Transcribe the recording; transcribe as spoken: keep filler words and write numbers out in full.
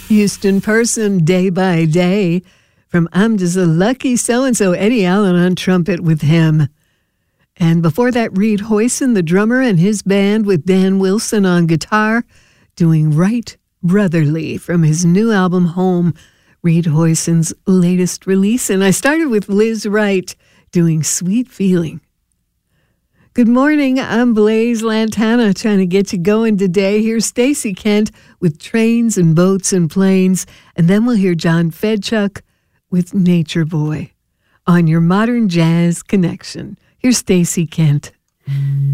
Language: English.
Houston person, Day by Day. From I'm Just a Lucky So-and-So, Eddie Allen on trumpet with him. And before that, Reed Hoyson, the drummer, and his band with Dan Wilson on guitar, doing Right Brotherly from his new album, Home, Reed Hoyson's latest release. And I started with Liz Wright doing Sweet Feeling. Good morning, I'm Blaze Lantana, trying to get you going today. Here's Stacey Kent with Trains and Boats and Planes, and then we'll hear John Fedchuk with Nature Boy on your Modern Jazz Connection. Here's Stacey Kent.